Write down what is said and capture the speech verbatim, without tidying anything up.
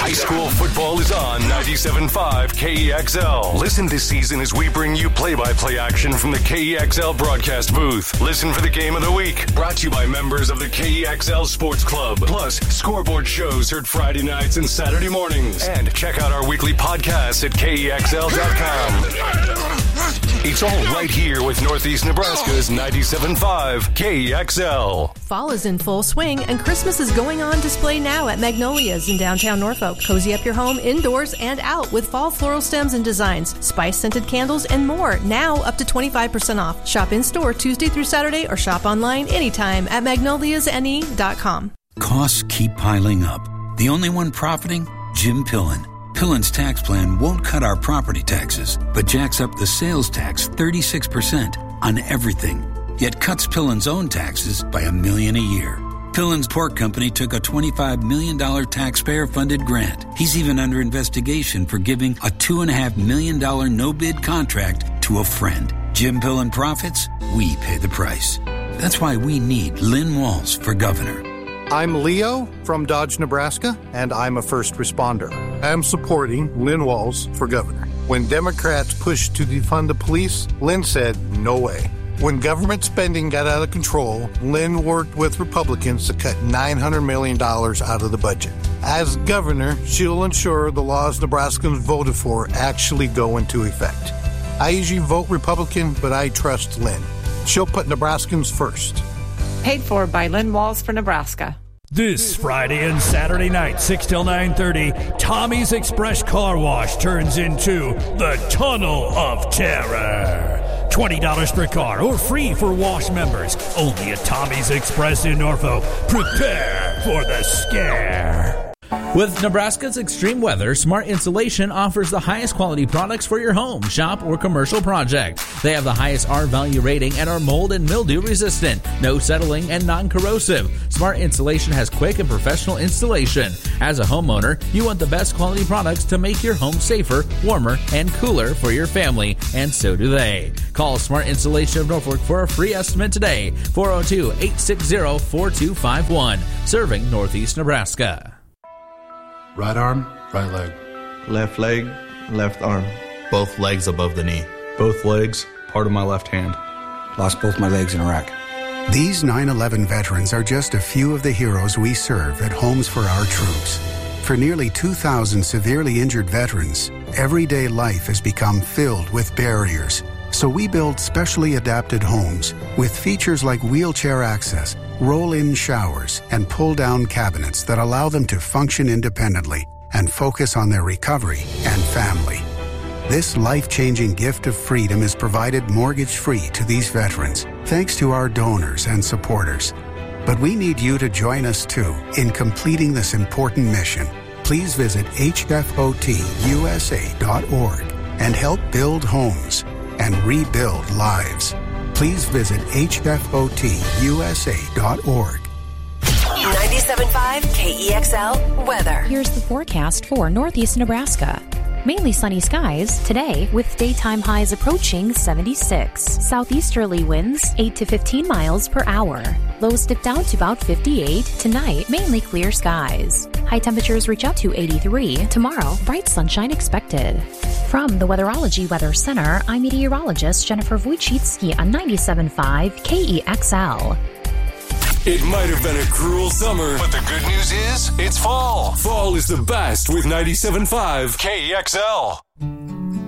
High school football is on ninety-seven point five K E X L. Listen this season as we bring you play-by-play action from the K E X L broadcast booth. Listen for the game of the week. Brought to you by members of the K E X L Sports Club. Plus, scoreboard shows heard Friday nights and Saturday mornings. And check out our weekly podcasts at K E X L dot com. It's all right here with Northeast Nebraska's ninety-seven point five K E X L. Fall is in full swing, and Christmas is going on display now at Magnolia's in downtown Norfolk. Cozy up your home indoors and out with fall floral stems and designs, spice-scented candles, and more. Now up to twenty-five percent off. Shop in-store Tuesday through Saturday or shop online anytime at magnolias n e dot com. Costs keep piling up. The only one profiting? Jim Pillen. Pillen's tax plan won't cut our property taxes, but jacks up the sales tax thirty-six percent on everything, yet cuts Pillen's own taxes by a million a year. Pillen's Pork Company took a twenty-five million dollars taxpayer-funded grant. He's even under investigation for giving a two point five million dollars no-bid contract to a friend. Jim Pillen profits, we pay the price. That's why we need Lynn Walls for governor. I'm Leo from Dodge, Nebraska, and I'm a first responder. I'm supporting Lynn Walls for governor. When Democrats pushed to defund the police, Lynn said, no way. When government spending got out of control, Lynn worked with Republicans to cut nine hundred million dollars out of the budget. As governor, she'll ensure the laws Nebraskans voted for actually go into effect. I usually vote Republican, but I trust Lynn. She'll put Nebraskans first. Paid for by Lynn Walls for Nebraska. This Friday and Saturday night, six till nine thirty, Tommy's Express Car Wash turns into the Tunnel of Terror. twenty dollars per car or free for wash members. Only at Tommy's Express in Norfolk. Prepare for the scare. With Nebraska's extreme weather, Smart Insulation offers the highest quality products for your home, shop, or commercial project. They have the highest R-value rating and are mold and mildew resistant, no settling, and non-corrosive. Smart Insulation has quick and professional installation. As a homeowner, you want the best quality products to make your home safer, warmer, and cooler for your family, and so do they. Call Smart Insulation of Norfolk for a free estimate today, four oh two, eight six zero, four two five one, serving Northeast Nebraska. Right arm, right leg. Left leg, left arm. Both legs above the knee. Both legs, part of my left hand. Lost both my legs in Iraq. These nine eleven veterans are just a few of the heroes we serve at Homes for Our Troops. For nearly two thousand severely injured veterans, everyday life has become filled with barriers. So we build specially adapted homes with features like wheelchair access, roll-in showers, and pull-down cabinets that allow them to function independently and focus on their recovery and family. This life-changing gift of freedom is provided mortgage-free to these veterans, thanks to our donors and supporters. But we need you to join us, too, in completing this important mission. Please visit H F O T U S A dot org and help build homes and rebuild lives. Please visit H F O T U S A dot org. ninety-seven point five K E X L weather. Here's the forecast for Northeast Nebraska. Mainly sunny skies today with daytime highs approaching seventy-six. Southeasterly winds eight to fifteen miles per hour. Lows dip down to about fifty-eight. Tonight, mainly clear skies. High temperatures reach up to eighty-three. Tomorrow, bright sunshine expected. From the Weatherology Weather Center, I'm meteorologist Jennifer Wojcicki on ninety-seven point five K E X L. It might have been a cruel summer, but the good news is it's fall. Fall is the best with ninety-seven point five K E X L.